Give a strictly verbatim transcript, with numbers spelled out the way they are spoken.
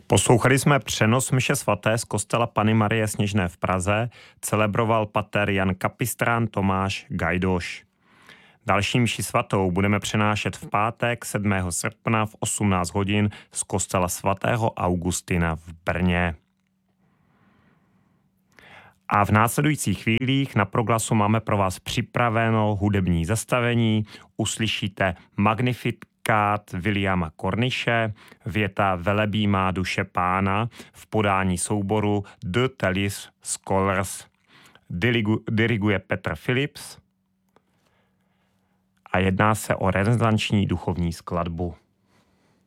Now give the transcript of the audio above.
Poslouchali jsme přenos mše svaté z kostela Panny Marie Sněžné v Praze, celebroval pater Jan Kapistrán Tomáš Gajdoš. Další mši svatou budeme přenášet v pátek sedmého srpna v osmnáct hodin z kostela svatého Augustina v Brně. A v následujících chvílích na Proglasu máme pro vás připraveno hudební zastavení. Uslyšíte Magnifikát Williama Cornishe, věta Velebí má duše pána v podání souboru The Tallis Scholars. Dirigu, diriguje Petr Philips a jedná se o renesanční duchovní skladbu.